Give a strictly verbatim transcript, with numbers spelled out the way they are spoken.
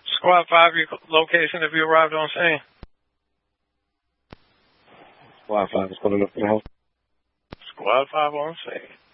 Squad five, your location if you arrived on scene. Squad five is pulling up to the house. Squad five on scene.